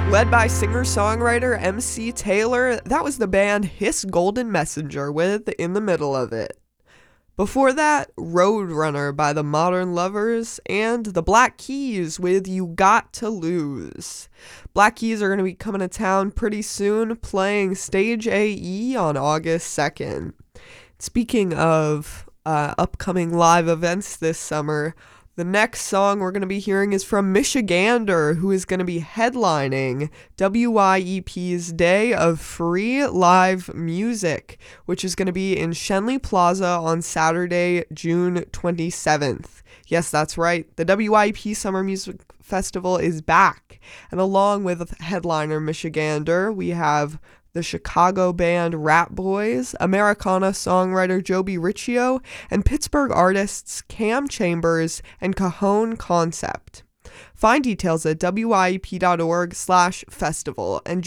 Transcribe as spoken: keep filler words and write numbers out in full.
Led by singer-songwriter M C Taylor, that was the band Hiss Golden Messenger with In the Middle of It. Before that, Roadrunner by the Modern Lovers, and the Black Keys with You Got to Lose. Black Keys are going to be coming to town pretty soon, playing Stage A E on August second. Speaking of uh, upcoming live events this summer, the next song we're going to be hearing is from Michigander, who is going to be headlining W Y E P's Day of Free Live Music, which is going to be in Schenley Plaza on Saturday, June twenty-seventh. Yes, that's right. The W Y E P Summer Music Festival is back. And along with headliner Michigander, we have the Chicago band Rat Boys, Americana songwriter Joby Riccio, and Pittsburgh artists Cam Chambers and Cajon Concept. Find details at W Y E P dot org slash festival and